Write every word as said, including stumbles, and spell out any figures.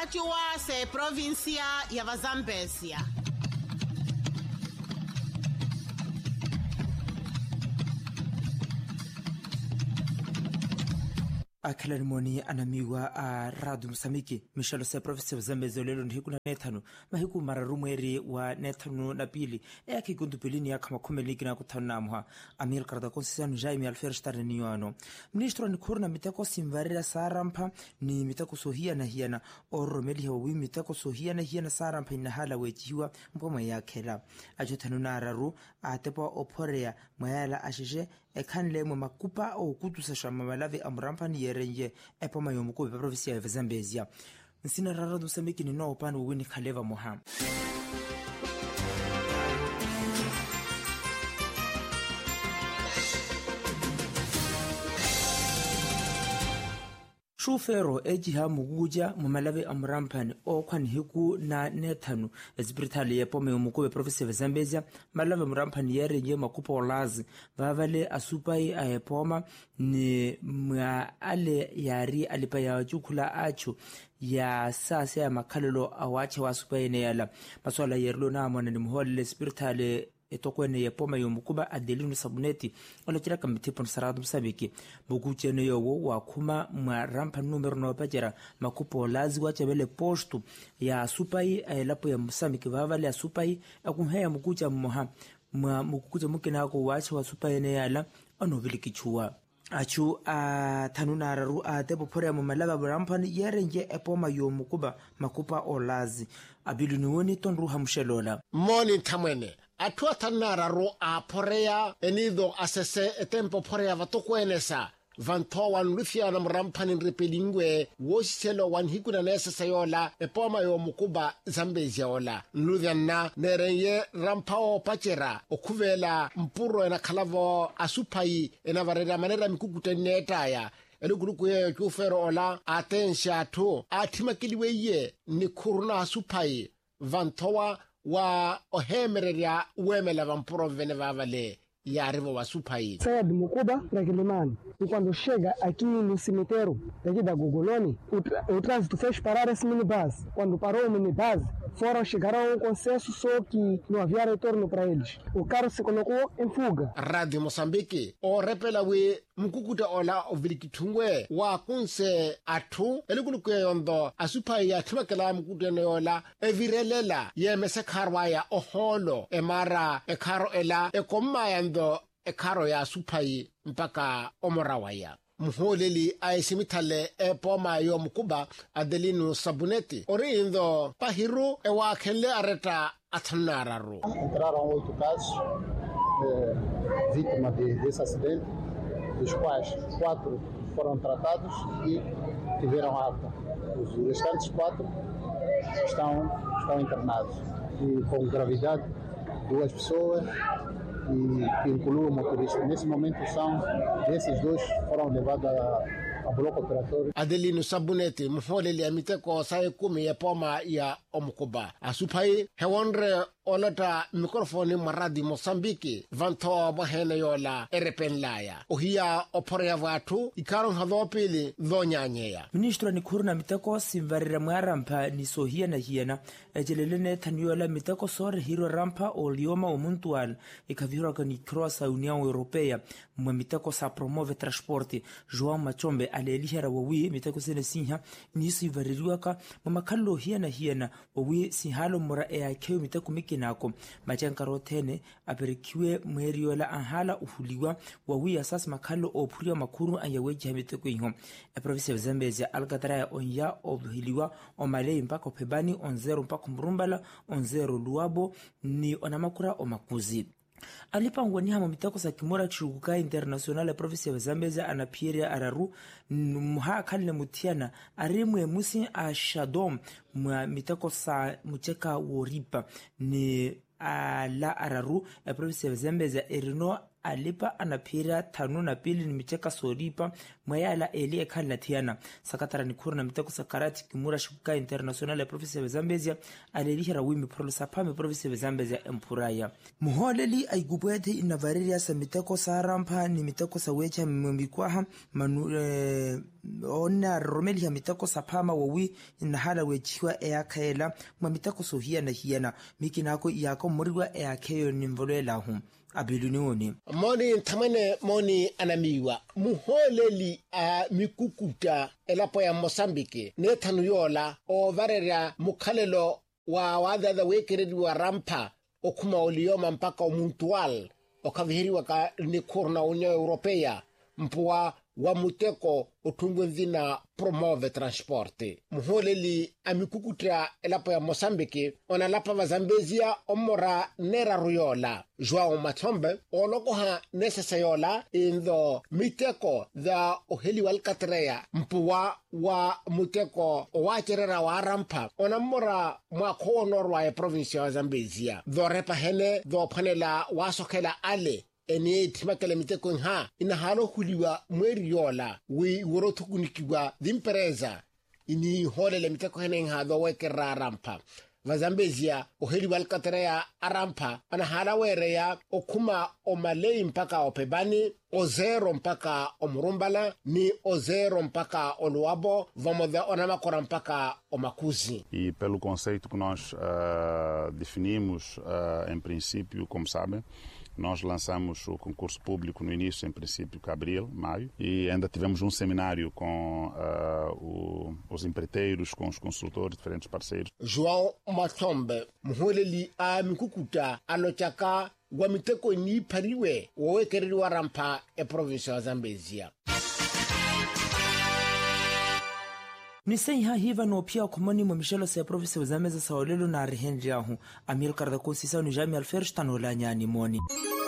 Chua se provincia ya Zambezia. Akala moni anamiwa a Radu Msamiki Michelo se professor Zambezia lelo ndiku na nethanu mahiku mararu mweri wa nethanu na pili e kigundu pilini ya kama kume ligi na kutana mwa Amir Karda Concession Jaime Alferstar niwano ministro ni kurna mitako simvarira sarampa ni mitako sohia na hiana oromeli hawi mitako sohia na hiana sarampa ina hala wejiwa mpoma ya kela ajotanu na araru atepo oporea mayala ashije ekanle mu makupa o kutusa shama malave amrampa ni yerenye epoma yomuko be province ya Zambezia nsina Radu Msamiki ni no upande wini Khaleva Mohammed Shufero ejiha muguja mumalave amrampani okwani hiku na nethanu ezibritali yepome umukobe province ya Zambezia malave amrampani yerenye makupa olazi vavale asupai ayepoma ni mwa ale yari alipa ya jukula acho ya sasa ya makalolo awache wa asupai ne yala maswala yerlo na mwana ni muhole spiritale etokwene yepoma yomukuba Adelino Sabuneti olachira kamitipo Radu Msamiki bukuchene yowo wakuma mwa rampa numero no pajera makupo lazi wacha bele postu ya supai lapo ya Msamiki vavale ya supai akumheya mukucha mmoha mwa mukucha mukina ko wacha wa supai ne yala onovili kichua achu a tanuna raru a debo pore mu malaba rampani yerenje epoma yomukuba makupa olazi abilu woni tonru hamshelola moni tamwene atua tanara ro a porea enido asese etempo porea vatokwenesa vanto wan rufia na mrampani repelingwe woselo wan hikuna nesa sayola epoma yo mukuba Zambezia ola nudhanna nerenye rampao pachera okuvela mpuro na kalavo asupai ena varera manera mikukuta netaya eluguruku ye kufero ola atensha to atimakiliweye ni kuruna asupai vantowa wa ohemereria wemela vampuro vene vavale ya arrivo wa supai saia de Mucuba para Quilimane e quando chega aqui no cemitério daqui da Gogoloni o, o trânsito fez parar esse minibus. Quando parou o minibus foram chegar a um consenso só que não havia retorno para eles. O carro se colocou em fuga. Radio Moçambique o repela we mkukuta ola ovilikitungwe wa kunse atu elukunuku yondo asupai ya tumakela mkukuta ola evirelela ye mesekarwa ya oholo emara ekaro ela ekoma yando ekaro ya supai mpaka omorawaya muholeli aisimitale epoma yo mukuba Adelino Sabuneti orindo pahiru ewa kele areta atanararu. Entraram oito casos eh, vítimas de, desse acidente, dos quais quatro foram tratados e tiveram alta. Os restantes quatro estão, estão internados e com gravidade duas pessoas e que inclui o motorista. Nesse momento são esses dois foram levados a, a bloco operatório. Adelino Sabuneti muholeli amiteko sai kumi ya poma ya omukuba asupai hewonre olata mikrofoni maradi Mosambiki vanto mahene yola erepenlaya ohia oporea vatu ikaron hadopili dhonyanyeya ministro ni kurna mitako simvarira mwarampa ni sohia na hiena ejelelene tanyola mitako sore hiro rampa olioma omuntual ikavira kani cross União Europeia mwa mitako sa promove transporte João Machombe alelihera wawi mitako sene sinha ni sivaririwaka mama kallo hiena hiena wawi sihalo mura e akeu mitako mikinako majankarotene aperikiwe mweriola anhala uhuliwa wawi asas makalo opuria makuru anyaweji mitako inho e province ya Zambezia algatara onya obuhiliwa omale mpaka pebani onzero mpaka mrumbala onzero luabo ni onamakura omakuzi alipangwa ni hama mitako sa kimura chukuka international province ya Zambezia anapieria araru muha kalne mutiana arimwe musi a shadom mwa mitako sa mucheka woripa ni a la araru a province ya Zambezia erino alipa anaphira thanu na pili ni miteka soripa mwayala eli ekhala thiana sakatara ni khurna miteko sakarati kimura shuka international ya province ya Zambezia alelihira wimi prolosa phame province ya Zambezia empuraya muholeli aigubwethe inavariria sa miteko sarampha ni miteko sawecha mmikwaha manu eh, ona romeli ya miteko saphama wawi inahala wechiwa eyakhaela mwa miteko sohia na hiana mikinako yako murirwa eyakheyo nimvolwela hu abilunioni moni ntamane moni anamiwa muholeli a mikukuta elapo ya Mozambique nethanu yola o varera mukhalelo wa wadha wekeredi wa rampa okuma olioma mpaka omuntual okavihiriwa ka nikurna Union Europea mpua wa muteko otungwe vina promove transporte muholeli amikukutra elapo ya Mozambique ona lapa wa Zambezia omora nera ruyola Joao Matombe olokoha nesesayola indo miteko the oheli walkatreya mpua wa muteko wacherera wa rampa ona mora mwako norwa ya province ya Zambezia dhorepa hene dho panela wasokela ale ene timakele miteko nha inahalo huliwa mweri yola wi worotukunikiwa dhimpereza ini holele miteko hene nha dho wekera rampa Vazambezia oheli walkatreya arampa anahala wereya okuma omalei mpaka opebani ozero mpaka omurumbala ni ozero mpaka oluabo vamodha onamakora mpaka omakuzi. E pelo conceito que nós uh, definimos uh, em princípio, como sabem, nós lançamos o concurso público no início, em princípio, que abril, maio, e ainda tivemos um seminário com uh, o, os empreiteiros, com os consultores, diferentes parceiros. João Matombe, muholeli a mikukuta alochaka wamiteko ni pariwe wawekereri wa rampa e province ya Zambezia. Nisaiha hiva no pia kumoni mo Michelo sa province ya Zambezia sa olelo na rihenji ahu Amir Kardakosi sa no Jami Alfersh tanolanya ni moni.